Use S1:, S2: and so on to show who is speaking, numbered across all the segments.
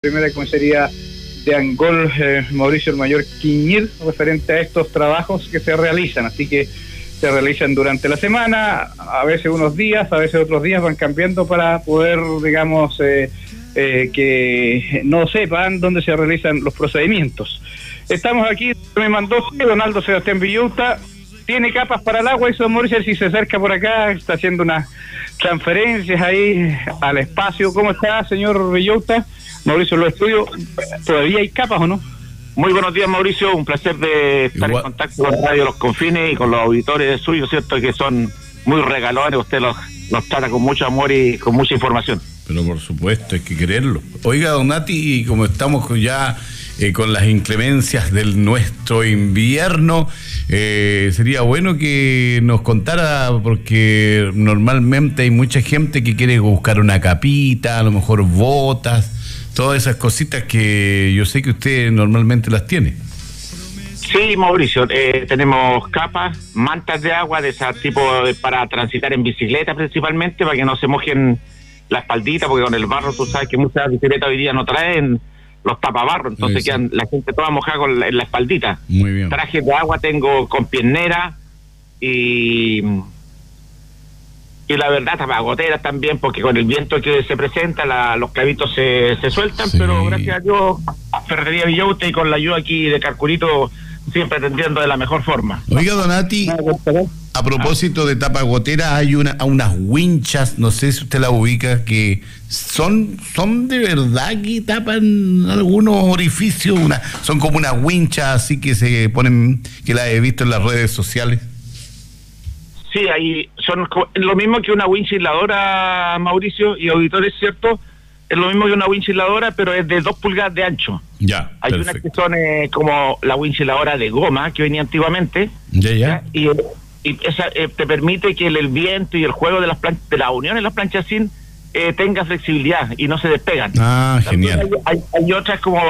S1: Primera comisaría de Angol, Mauricio el Mayor Quiñir, referente a estos trabajos que se realizan. Así que se realizan durante la semana, a veces unos días, a veces otros días, van cambiando para poder, digamos, que no sepan dónde se realizan los procedimientos. Estamos aquí, me mandó Donaldo Sebastián Villota, tiene capas para el agua, y don Mauricio, si se acerca por acá, está haciendo unas transferencias ahí al espacio. ¿Cómo está, señor Villota? Mauricio, en los estudios, ¿todavía hay capas o no?
S2: Muy buenos días, Mauricio, un placer de estar en contacto con Radio Los Confines y con los auditores suyos, ¿cierto? Que son muy regalones, usted los trata con mucho amor y con mucha información.
S3: Pero por supuesto, hay que quererlo. Oiga, don Nati, como estamos ya con las inclemencias del nuestro invierno, sería bueno que nos contara, porque normalmente hay mucha gente que quiere buscar una capita, a lo mejor botas, todas esas cositas que yo sé que usted normalmente las tiene.
S2: Sí, Mauricio, tenemos capas, mantas de agua de ese tipo para transitar en bicicleta principalmente, para que no se mojen la espaldita, porque con el barro tú sabes que muchas bicicletas hoy día no traen los tapabarros, entonces quedan la gente toda mojada en la espaldita.
S3: Muy bien.
S2: Trajes de agua tengo con piernera y la verdad tapagoteras también, porque con el viento que se presenta los clavitos se sueltan, sí. Pero gracias a Dios, Ferretería Villota y con la ayuda aquí de Carculito, siempre atendiendo de la mejor forma.
S3: Oiga, Donati, a propósito de tapagoteras, hay unas winchas, no sé si usted la ubica, que son de verdad que tapan algunos orificios, son como unas winchas así que se ponen, que las he visto en las redes sociales.
S2: Sí, ahí son lo mismo que una winch aisladora, Mauricio y auditores, ¿cierto? Es lo mismo que una winch aisladora, pero es de 2 pulgadas de ancho. Ya, hay perfecto. Unas que son como la winch aisladora de goma que venía antiguamente. Ya. Y esa te permite que el viento y el juego de las unión en las planchas sin tenga flexibilidad y no se despegan.
S3: Ah, también genial.
S2: Hay otras como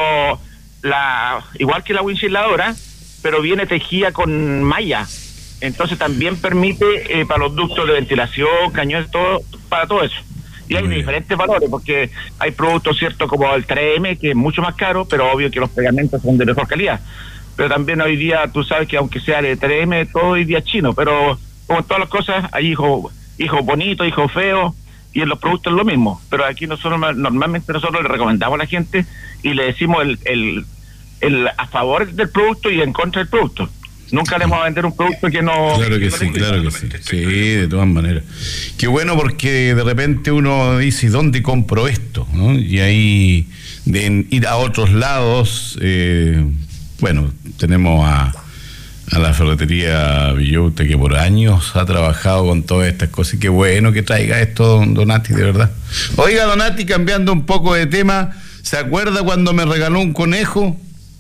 S2: igual que la winch aisladora, pero viene tejida con malla. Entonces también permite para los ductos de ventilación, cañones, todo, para todo eso. Y hay diferentes valores, porque hay productos, cierto, como el 3M, que es mucho más caro, pero obvio que los pegamentos son de mejor calidad. Pero también hoy día, tú sabes que aunque sea de 3M, todo hoy día es chino, pero como todas las cosas, hay hijos bonitos, hijos feos, y en los productos es lo mismo. Pero aquí normalmente nosotros le recomendamos a la gente y le decimos el a favor del producto y en contra del producto. Nunca le vamos a vender un producto que no...
S3: Claro que sí, claro que sí. Sí, de todas maneras. Qué bueno, porque de repente uno dice, ¿dónde compro esto? ¿No? Y ahí, de ir a otros lados, bueno, tenemos a la Ferretería Villota, que por años ha trabajado con todas estas cosas. Y qué bueno que traiga esto, don Nati, de verdad. Oiga, don Nati, cambiando un poco de tema, ¿se acuerda cuando me regaló un conejo?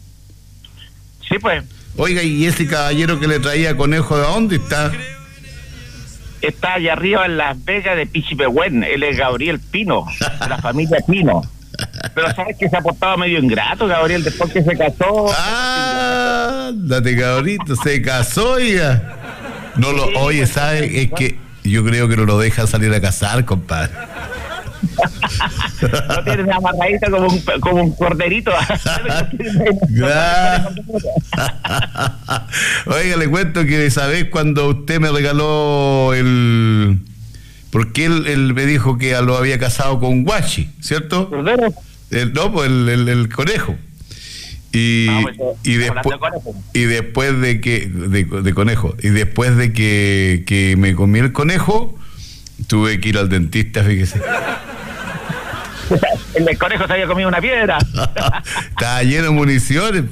S2: Sí, pues.
S3: Oiga, ¿y ese caballero que le traía conejo, de dónde está?
S2: Está allá arriba en Las Vegas de Pichipehuen. Él es Gabriel Pino, de la familia Pino. Pero sabes que se ha portado medio ingrato, Gabriel, después que se casó.
S3: Ah, date, cabrito, se casó, oiga. No lo, oye, ¿sabe? Es que yo creo que no lo deja salir a cazar, compadre.
S2: No tiene una amarradita como un corderito.
S3: Oiga, le cuento que esa vez cuando usted me regaló porque él me dijo que lo había casado con Guachi, ¿cierto?
S2: ¿Cordero?
S3: No, pues el conejo. Y después de que de conejo, y después de que me comí el conejo, tuve que ir al dentista, fíjese.
S2: El conejo se había comido una piedra.
S3: Estaba lleno de municiones.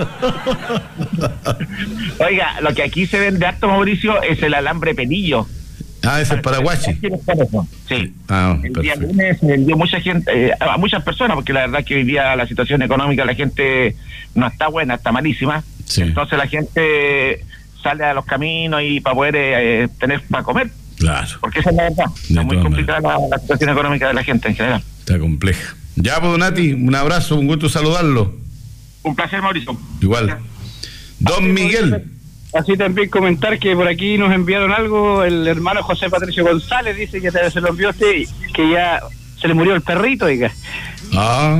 S2: Oiga, lo que aquí se vende harto, Mauricio, es el alambre pelillo.
S3: Ah, ese es paraguachi.
S2: Sí. El día lunes se vendió mucha gente, a muchas personas, porque la verdad que hoy día la situación económica de la gente no está buena, está malísima. Sí. Entonces la gente sale a los caminos y para poder tener para comer.
S3: Claro.
S2: Porque esa es la verdad. Está muy complicada la situación económica de la gente en general.
S3: Está compleja. Ya, pues, Nati, un abrazo, un gusto saludarlo.
S2: Un placer, Mauricio.
S3: Igual. Don Miguel.
S1: Así también comentar que por aquí nos enviaron algo, el hermano José Patricio González dice que se lo envió usted, que ya se le murió el perrito, oiga.
S3: Ah.